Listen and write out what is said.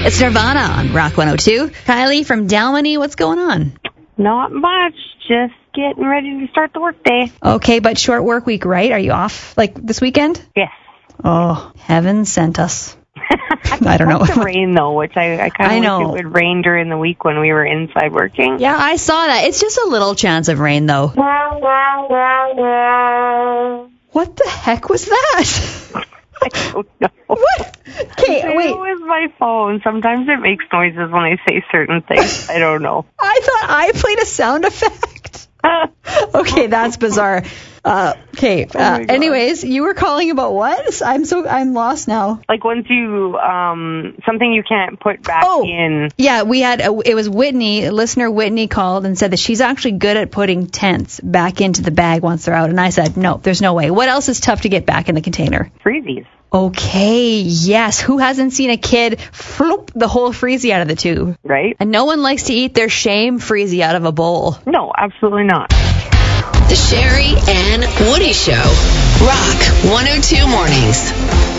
It's Nirvana on Rock 102. Kylie from Dalmany, what's going on? Not much. Just getting ready to start the workday. Okay, but short work week, right? Are you off like this weekend? Yes. Oh, heaven sent us. I don't know. It's the rain, though, which I kind of wish it would rain during the week when we were inside working. Yeah, I saw that. It's just a little chance of rain, though. What the heck was that? I don't know. What? Okay, wait. It was my phone. Sometimes it makes noises when I say certain things. I don't know. I thought I played a sound effect. Okay, that's bizarre. Anyways, you were calling about what? I'm lost now. Like once you, something you can't put back in. Yeah, it was Whitney, listener Whitney called and said that she's actually good at putting tents back into the bag once they're out. And I said, no, there's no way. What else is tough to get back in the container? Freezies. Okay, yes. Who hasn't seen a kid flop the whole freezy out of the tube? Right. And no one likes to eat their shame freezy out of a bowl. No, absolutely not. The Sherry and Woody Show. Rock 102 Mornings.